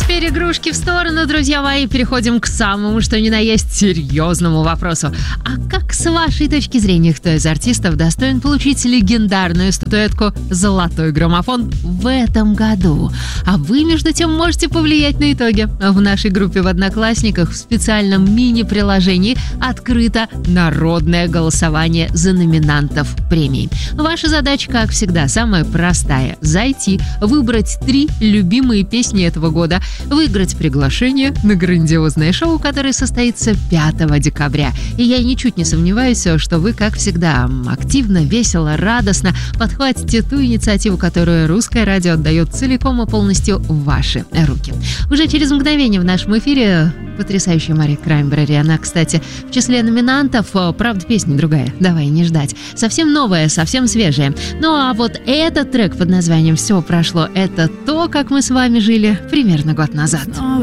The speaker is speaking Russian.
теперь игрушки в сторону, друзья мои. Переходим к самому, что ни на есть, серьезному вопросу. А как, с вашей точки зрения, кто из артистов достоин получить легендарную статуэтку «Золотой граммофон» в этом году? А вы, между тем, можете повлиять на итоги. В нашей группе в Одноклассниках в специальном мини-приложении открыто народное голосование за номинантов премий. Ваша задача, как всегда, самая простая – зайти, выбрать 3 любимые песни этого года, выиграть приглашение на грандиозное шоу, которое состоится 5 декабря. И я ничуть не сомневаюсь, что вы, как всегда, активно, весело, радостно подхватите ту инициативу, которую Русское радио отдает целиком и полностью в ваши руки. Уже через мгновение в нашем эфире потрясающая Мари Краймбрери. Она, кстати, в числе номинантов, правда, песня другая, давай не ждать. Совсем новая, совсем свежая. Ну а вот этот трек под названием «Все прошло» — это то, как мы с вами жили примерно год назад.